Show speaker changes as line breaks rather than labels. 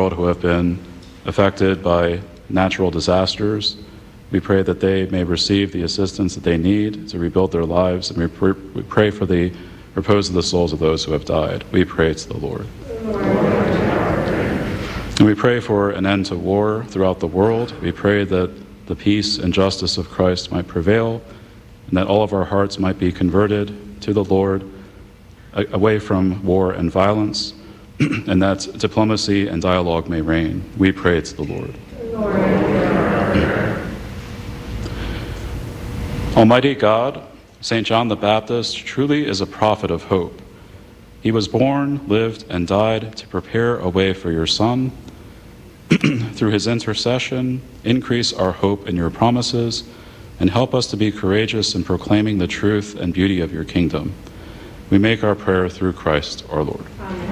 world who have been affected by natural disasters. We pray that they may receive the assistance that they need to rebuild their lives, and we pray for the repose of the souls of those who have died. We pray to the Lord. And we pray for an end to war throughout the world. We pray that the peace and justice of Christ might prevail, and that all of our hearts might be converted to the Lord, away from war and violence, and that diplomacy and dialogue may reign. We pray to the Lord. Almighty God, St. John the Baptist truly is a prophet of hope. He was born, lived, and died to prepare a way for your Son. Through his intercession, increase our hope in your promises, and help us to be courageous in proclaiming the truth and beauty of your kingdom. We make our prayer through Christ our Lord.
Amen.